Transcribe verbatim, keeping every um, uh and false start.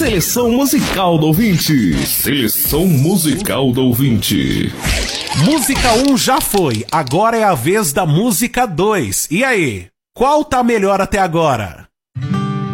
Seleção musical do ouvinte. Seleção musical do ouvinte. Música um já foi, agora é a vez da música dois. E aí, qual tá melhor até agora?